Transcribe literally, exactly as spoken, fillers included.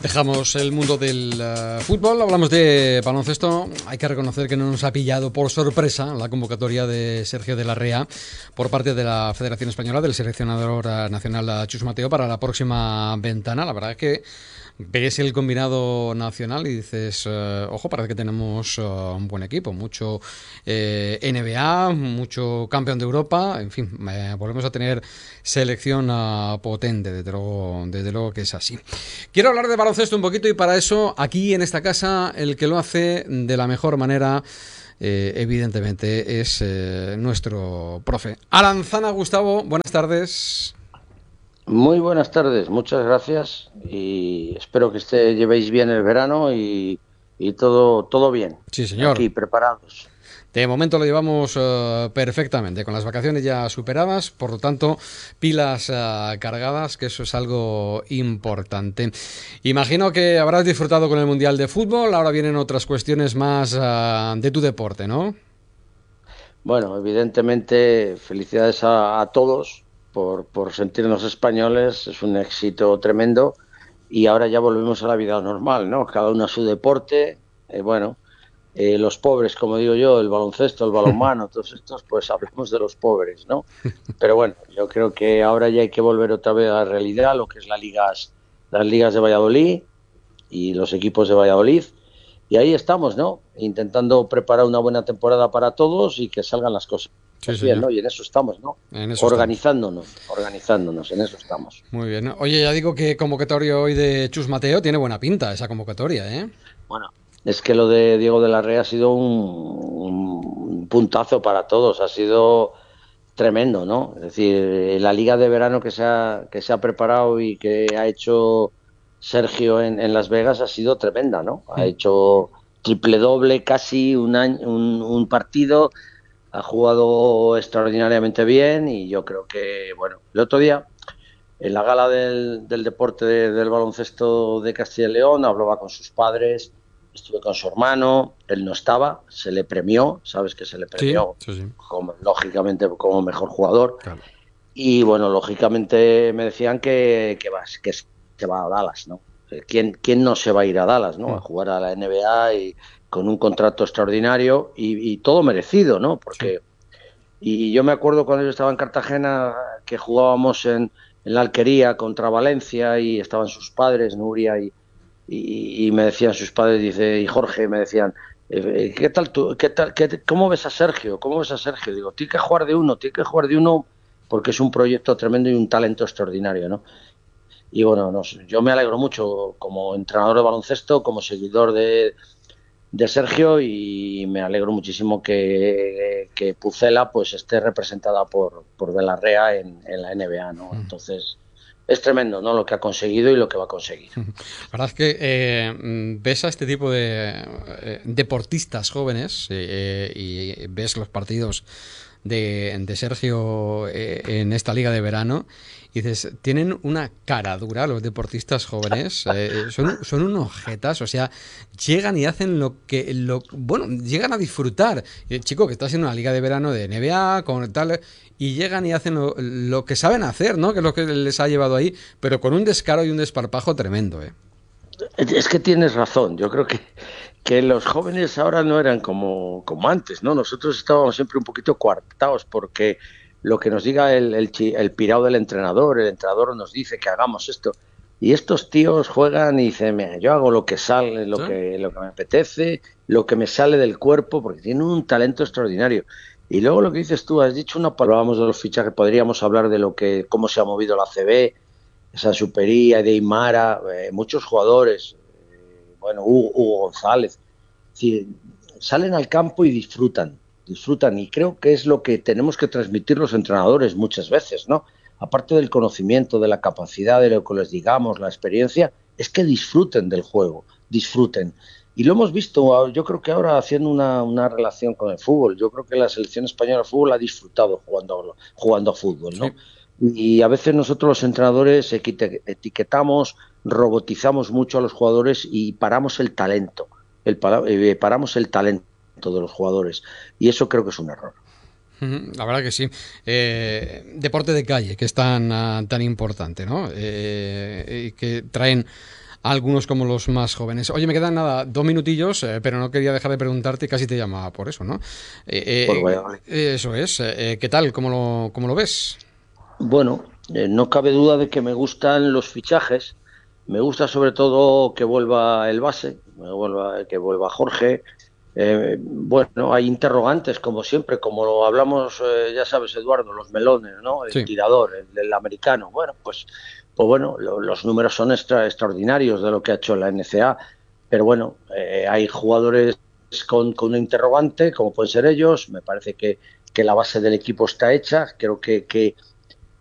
Dejamos el mundo del uh, fútbol, hablamos de baloncesto. Hay que reconocer que no nos ha pillado por sorpresa la convocatoria de Sergio de la Rea por parte de la Federación Española, del seleccionador nacional Chus Mateo, para la próxima ventana. La verdad es que ves el combinado nacional y dices, uh, ojo, parece que tenemos uh, un buen equipo, mucho eh, N B A, mucho campeón de Europa, en fin, eh, volvemos a tener selección uh, potente, desde luego, desde luego que es así. Quiero hablar de baloncesto un poquito y para eso, aquí en esta casa, el que lo hace de la mejor manera, eh, evidentemente, es eh, nuestro profe. Aranzana Gustavo, buenas tardes. Muy buenas tardes, muchas gracias y espero que esté, llevéis bien el verano y, y todo, todo bien. Sí, señor. Aquí, preparados. De momento lo llevamos uh, perfectamente, con las vacaciones ya superadas, por lo tanto, pilas uh, cargadas, que eso es algo importante. Imagino que habrás disfrutado con el Mundial de Fútbol, ahora vienen otras cuestiones más uh, de tu deporte, ¿no? Bueno, evidentemente, felicidades a, a todos por, por sentirnos españoles, es un éxito tremendo y ahora ya volvemos a la vida normal, ¿no? Cada uno a su deporte, eh, bueno... Eh, los pobres, como digo yo, el baloncesto, el balonmano, todos estos, pues hablamos de los pobres, ¿no? Pero bueno, yo creo que ahora ya hay que volver otra vez a la realidad, lo que es las ligas, las ligas de Valladolid y los equipos de Valladolid. Y ahí estamos, ¿no? Intentando preparar una buena temporada para todos y que salgan las cosas. Sí, bien, ¿no? Y en eso estamos, ¿no? En eso organizándonos, estamos. organizándonos, en eso estamos. Muy bien. Oye, ya digo que convocatoria hoy de Chus Mateo tiene buena pinta, esa convocatoria, ¿eh? Bueno, es que lo de Diego de la Rea ha sido un, un puntazo para todos, ha sido tremendo, ¿no? Es decir, la liga de verano que se ha, que se ha preparado y que ha hecho Sergio en, en Las Vegas ha sido tremenda, ¿no? Ha hecho triple doble casi un, año, un, un partido, ha jugado extraordinariamente bien y yo creo que, bueno, el otro día en la gala del, del deporte de, del baloncesto de Castilla y León hablaba con sus padres. Estuve con su hermano, él no estaba, se le premió, sabes que se le premió, sí, sí, sí. Como, lógicamente como mejor jugador. Claro. Y bueno, lógicamente me decían que, que, vas, que se va a Dallas, ¿no? ¿Quién, ¿Quién no se va a ir a Dallas, ¿no? A jugar a la N B A y con un contrato extraordinario y, y todo merecido, ¿no? Porque sí. Y yo me acuerdo cuando yo estaba en Cartagena que jugábamos en, en la Alquería contra Valencia y estaban sus padres, Nuria y Y, y me decían sus padres, dice, y Jorge, me decían, ¿qué tal tú? ¿Qué tal? Qué, ¿Cómo ves a Sergio? ¿Cómo ves a Sergio? Digo, tiene que jugar de uno, tiene que jugar de uno porque es un proyecto tremendo y un talento extraordinario, ¿no? Y bueno, no, yo me alegro mucho como entrenador de baloncesto, como seguidor de, de Sergio y me alegro muchísimo que, que Pucela pues esté representada por, por De la Rea en, en la N B A, ¿no? Entonces... es tremendo, ¿no? Lo que ha conseguido y lo que va a conseguir. La verdad es que eh, ves a este tipo de eh, deportistas jóvenes eh, y ves los partidos de, de Sergio eh, en esta liga de verano y dices, tienen una cara dura los deportistas jóvenes, eh, son, son unos jetas, o sea, llegan y hacen lo que, lo bueno, llegan a disfrutar. El chico que está haciendo una liga de verano de N B A, con tal... y llegan y hacen lo, lo que saben hacer, ¿no? Que es lo que les ha llevado ahí, pero con un descaro y un desparpajo tremendo, ¿eh? Es que tienes razón. Yo creo que, que los jóvenes ahora no eran como, como antes, ¿no? Nosotros estábamos siempre un poquito coartados porque lo que nos diga el, el, el pirao del entrenador, el entrenador nos dice que hagamos esto. Y estos tíos juegan y dicen, mira, yo hago lo que sale, lo, ¿sí? que, lo que me apetece, lo que me sale del cuerpo, porque tienen un talento extraordinario. Y luego lo que dices tú, has dicho una palabra, hablábamos de los fichajes, podríamos hablar de lo que cómo se ha movido la A C B, esa Supería, de Aymara, eh, muchos jugadores, eh, bueno, Hugo, Hugo González, es decir, salen al campo y disfrutan, disfrutan, y creo que es lo que tenemos que transmitir los entrenadores muchas veces, ¿no? Aparte del conocimiento, de la capacidad, de lo que les digamos, la experiencia, es que disfruten del juego, disfruten. Y lo hemos visto, yo creo que ahora haciendo una, una relación con el fútbol, yo creo que la selección española de fútbol ha disfrutado jugando, jugando a fútbol, ¿no? Sí. Y a veces nosotros los entrenadores etiquetamos, robotizamos mucho a los jugadores y paramos el talento, el, paramos el talento de los jugadores. Y eso creo que es un error. La verdad que sí. Eh, deporte de calle, que es tan, uh, tan importante, ¿no? Eh, que traen a algunos como los más jóvenes. Oye, me quedan nada, dos minutillos, eh, pero no quería dejar de preguntarte, casi te llamaba por eso, ¿no? Pues Eh, vaya, eh, eh, eso es, eh, ¿qué tal? ¿Cómo lo, cómo lo ves? bueno, eh, no cabe duda de que me gustan los fichajes. Me gusta sobre todo que vuelva el base, me vuelva, que vuelva Jorge. Eh, bueno, hay interrogantes, como siempre, como lo hablamos, eh, ya sabes, Eduardo, los melones, ¿no? El Sí. tirador, el, el americano. Bueno, pues, pues bueno, lo- los números son extra, extraordinarios de lo que ha hecho la N C A, pero bueno, eh, hay jugadores con, con un interrogante, como pueden ser ellos. Me parece que, que la base del equipo está hecha. Creo que, que